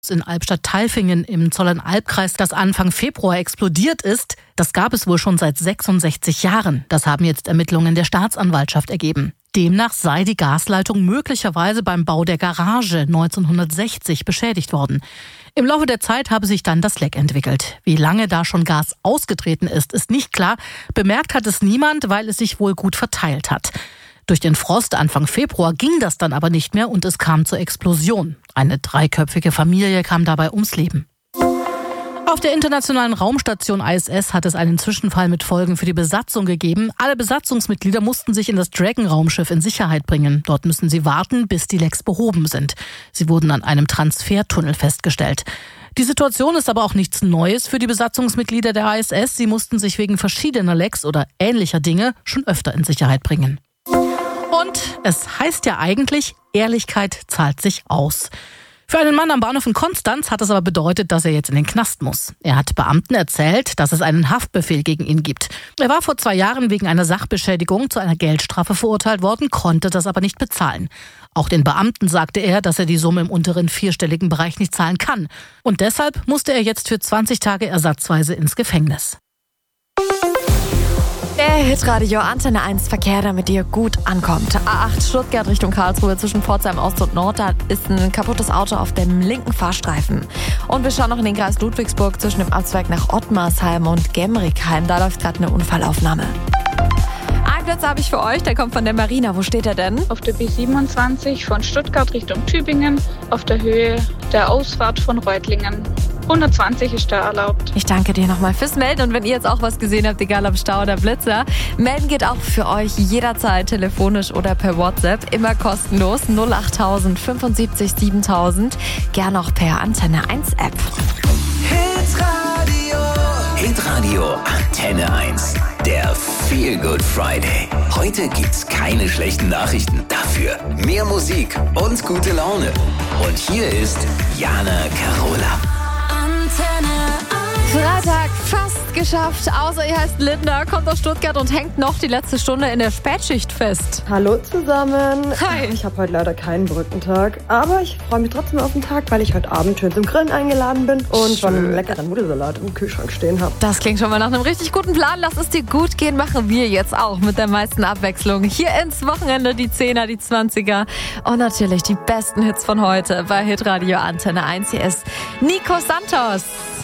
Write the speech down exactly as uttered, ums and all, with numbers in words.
in Albstadt-Tailfingen im Zollernalbkreis, das Anfang Februar explodiert ist, das gab es wohl schon seit sechsundsechzig Jahren. Das haben jetzt Ermittlungen der Staatsanwaltschaft ergeben. Demnach sei die Gasleitung möglicherweise beim Bau der Garage neunzehnhundertsechzig beschädigt worden. Im Laufe der Zeit habe sich dann das Leck entwickelt. Wie lange da schon Gas ausgetreten ist, ist nicht klar. Bemerkt hat es niemand, weil es sich wohl gut verteilt hat. Durch den Frost Anfang Februar ging das dann aber nicht mehr und es kam zur Explosion. Eine dreiköpfige Familie kam dabei ums Leben. Auf der internationalen Raumstation I S S hat es einen Zwischenfall mit Folgen für die Besatzung gegeben. Alle Besatzungsmitglieder mussten sich in das Dragon-Raumschiff in Sicherheit bringen. Dort müssen sie warten, bis die Lecks behoben sind. Sie wurden an einem Transfertunnel festgestellt. Die Situation ist aber auch nichts Neues für die Besatzungsmitglieder der I S S. Sie mussten sich wegen verschiedener Lecks oder ähnlicher Dinge schon öfter in Sicherheit bringen. Und es heißt ja eigentlich, Ehrlichkeit zahlt sich aus. Für einen Mann am Bahnhof in Konstanz hat es aber bedeutet, dass er jetzt in den Knast muss. Er hat Beamten erzählt, dass es einen Haftbefehl gegen ihn gibt. Er war vor zwei Jahren wegen einer Sachbeschädigung zu einer Geldstrafe verurteilt worden, konnte das aber nicht bezahlen. Auch den Beamten sagte er, dass er die Summe im unteren vierstelligen Bereich nicht zahlen kann. Und deshalb musste er jetzt für zwanzig Tage ersatzweise ins Gefängnis. Der Hitradio Antenne eins Verkehr, damit ihr gut ankommt. A acht Stuttgart Richtung Karlsruhe zwischen Pforzheim Ost und Nord. Da ist ein kaputtes Auto auf dem linken Fahrstreifen. Und wir schauen noch in den Kreis Ludwigsburg zwischen dem Abzweig nach Ottmarsheim und Gemrickheim. Da läuft gerade eine Unfallaufnahme. Einen Platz habe ich für euch, der kommt von der Marina. Wo steht er denn? Auf der B siebenundzwanzig von Stuttgart Richtung Tübingen, auf der Höhe der Ausfahrt von Reutlingen. hundertzwanzig ist da erlaubt. Ich danke dir nochmal fürs Melden. Und wenn ihr jetzt auch was gesehen habt, egal ob Stau oder Blitzer, melden geht auch für euch jederzeit telefonisch oder per WhatsApp. Immer kostenlos. null achttausend fünfundsiebzig siebentausend. Gern auch per Antenne eins App. Hitradio. Hitradio Antenne eins. Der Feel Good Friday. Heute gibt's keine schlechten Nachrichten. Dafür mehr Musik und gute Laune. Und hier ist Jana Carola. Freitag fast geschafft, außer ihr heißt Linda, kommt aus Stuttgart und hängt noch die letzte Stunde in der Spätschicht fest. Hallo zusammen. Hi. Ich habe heute leider keinen Brückentag, aber ich freue mich trotzdem auf den Tag, weil ich heute Abend schön zum Grillen eingeladen bin und schon einen leckeren Nudelsalat im Kühlschrank stehen habe. Das klingt schon mal nach einem richtig guten Plan. Lass es dir gut gehen, machen wir jetzt auch mit der meisten Abwechslung. Hier ins Wochenende die Zehner, die Zwanziger und natürlich die besten Hits von heute bei Hitradio Antenne eins. Hier ist Nico Santos.